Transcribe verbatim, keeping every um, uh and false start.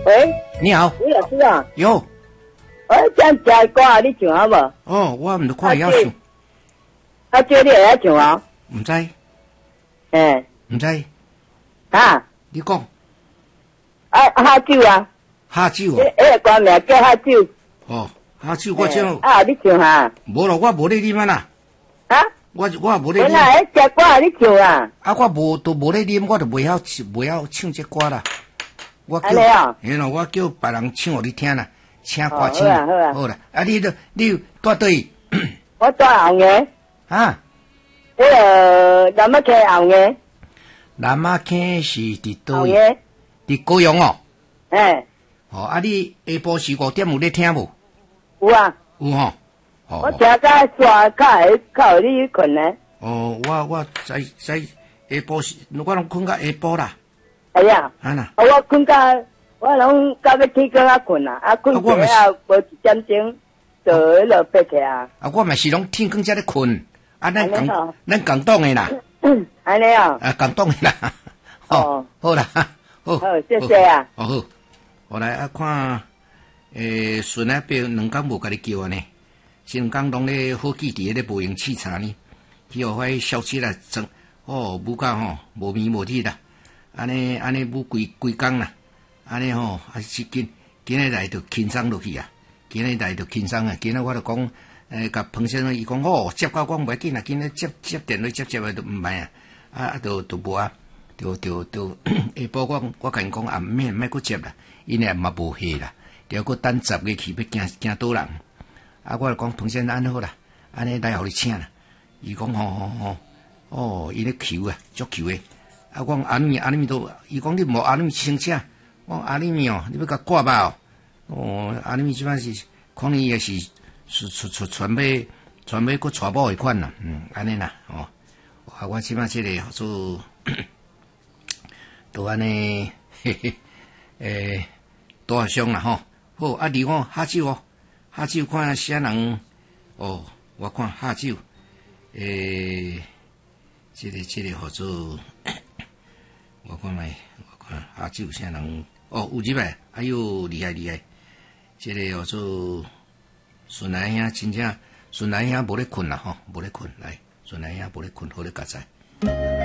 喂， 你好， 李老师啊， 有， 我讲食的歌啊，你唱好无？ 哦，我唔都快要唱， 啊，这你会晓唱啊？ 唔知， 诶， 唔知， 啊， 你讲， 啊哈酒啊， 哈酒迄哦， 迄个歌名叫哈酒。 哦，哈酒我唱， 啊，你唱哈？ 无咯，我无咧啉啊啦， 啊？ 我我也无咧原啉， 来迄只歌啊，你唱啊？ 啊，我无都无咧啉，我就袂晓袂晓唱这歌啦。我安尼啊， 嘿咯，我叫别人唱互你听啦，请歌唱， 好啊好啊好啦，啊，你都你有带对我带红的， 啊？ 迄个南麦溪红的， 南马坑是伫倒位？ 红的， 伫高雄哦。 诶， 哦，啊，你下晡时五点有咧听无？ 有啊， 有吼。哦我听甲刷较会较互你困呢。 哦，我我在在下晡时，我拢困到下晡啦。 哎呀， 啊呐， 啊，我困到我拢到要天光啊困啦，啊困起啊无一点钟就迄落爬起啊。 啊，我嘛是拢天光才咧困，啊，咱安尼哦共咱共党的啦， 安尼啊， 啊，共党的啦，哦哦， 好啦，好， 好，谢谢啊。 哦好，我来啊看，诶，孙阿伯两工无甲你叫安尼，这两工拢咧好记伫咧无用沏茶呢，去互迄消息来装，哦，母甲吼无眠无日啦。安尼安尼母规规工啦，安尼吼啊是今今日来就轻松落去啊，今日来就轻松啊，今日我就讲，诶，甲彭先生伊讲哦，接到讲袂紧啊，今日接接电话接接的都毋歹啊，啊啊都都无啊，就就就下晡我我甲因讲啊，免免搁接啦，因为嘛无戏啦，着搁等十月去要惊惊倒人，啊我就讲彭先生安好啦，安尼来互你请啦，伊讲吼吼吼，哦，伊咧求啊，足求诶。啊，我讲阿咪阿咪都，伊讲你无阿咪请请，我讲阿咪哦，你要甲挂吧哦，哦阿咪即摆是可能也是是传传传要传要搁娶某的款啦，嗯，安尼啦，哦，啊我即摆即个做都安尼，嘿嘿，诶，大伤啦吼，好啊，你看下酒哦，下酒看啥人哦，我看下酒，诶，即个即个号做。我看卖，我看下酒啥人哦，有入来，哎呦厉害厉害！这个叫做孙来兄，真正孙来兄无咧困啦吼，无咧困，来孙来兄无咧困，好咧加载。